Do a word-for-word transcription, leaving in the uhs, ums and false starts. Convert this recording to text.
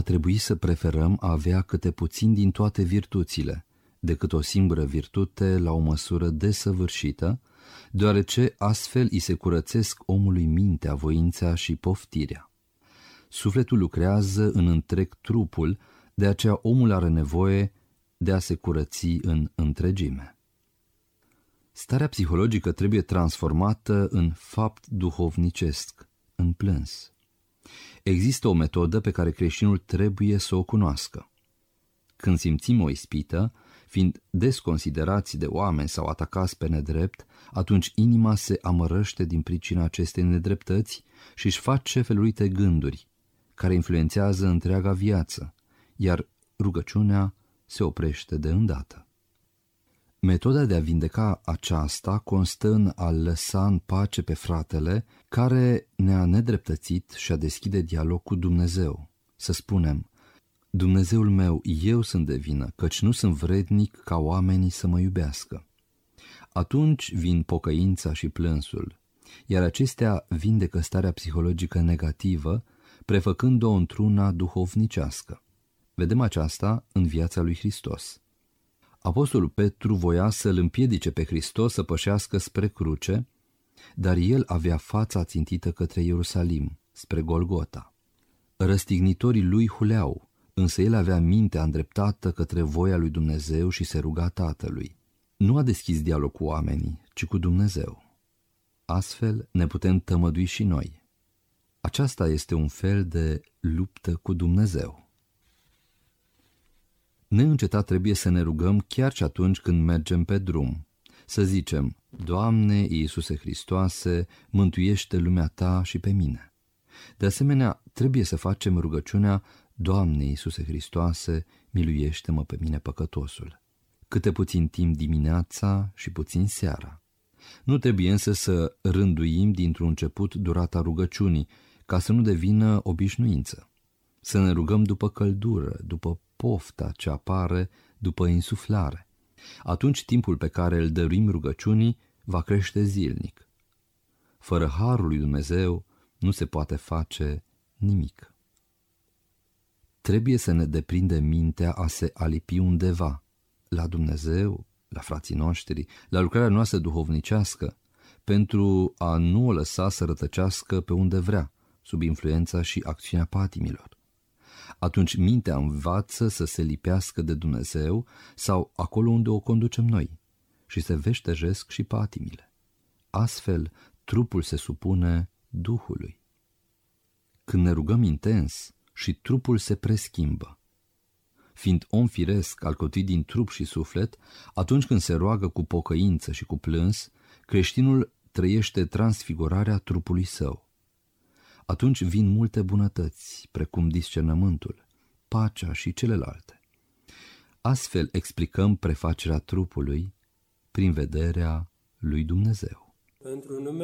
va trebui să preferăm a avea câte puțin din toate virtuțile, decât o singură virtute la o măsură desăvârșită, deoarece astfel îi se curățesc omului mintea, voința și poftirea. Sufletul lucrează în întreg trupul, de aceea omul are nevoie de a se curăți în întregime. Starea psihologică trebuie transformată în fapt duhovnicesc, în plâns. Există o metodă pe care creștinul trebuie să o cunoască. Când simțim o ispită, fiind desconsiderați de oameni sau atacați pe nedrept, atunci inima se amărăște din pricina acestei nedreptăți și își face felurite gânduri, care influențează întreaga viață, iar rugăciunea se oprește de îndată. Metoda de a vindeca aceasta constă în a lăsa în pace pe fratele care ne-a nedreptățit și a deschide dialog cu Dumnezeu. Să spunem: Dumnezeul meu, eu sunt de vină, căci nu sunt vrednic ca oamenii să mă iubească. Atunci vin pocăința și plânsul, iar acestea vindecă starea psihologică negativă, prefăcând-o într-una duhovnicească. Vedem aceasta în viața lui Hristos. Apostolul Petru voia să-l împiedice pe Hristos să pășească spre cruce, dar el avea fața țintită către Ierusalim, spre Golgota. Răstignitorii lui huleau, însă el avea mintea îndreptată către voia lui Dumnezeu și se ruga Tatălui. Nu a deschis dialog cu oamenii, ci cu Dumnezeu. Astfel ne putem tămădui și noi. Aceasta este un fel de luptă cu Dumnezeu. Neîncetat trebuie să ne rugăm chiar și atunci când mergem pe drum. Să zicem: Doamne Iisuse Hristoase, mântuiește lumea Ta și pe mine. De asemenea, trebuie să facem rugăciunea: Doamne Iisuse Hristoase, miluiește-mă pe mine păcătosul. Câte puțin timp dimineața și puțin seara. Nu trebuie însă să rânduim dintr-un început durata rugăciunii, ca să nu devină obișnuință. Să ne rugăm după căldură, după pofta ce apare după insuflare. Atunci timpul pe care îl dăruim rugăciunii va crește zilnic. Fără harul lui Dumnezeu nu se poate face nimic. Trebuie să ne deprinde mintea a se alipi undeva, la Dumnezeu, la frații noștri, la lucrarea noastră duhovnicească, pentru a nu o lăsa să rătăcească pe unde vrea, sub influența și acțiunea patimilor. Atunci mintea învață să se lipească de Dumnezeu sau acolo unde o conducem noi și se veștejesc și patimile. Astfel, trupul se supune Duhului. Când ne rugăm intens, și trupul se preschimbă. Fiind om firesc, alcătuit din trup și suflet, atunci când se roagă cu pocăință și cu plâns, creștinul trăiește transfigurarea trupului său. Atunci vin multe bunătăți, precum discernământul, pacea și celelalte. Astfel explicăm prefacerea trupului prin vederea lui Dumnezeu. Pentru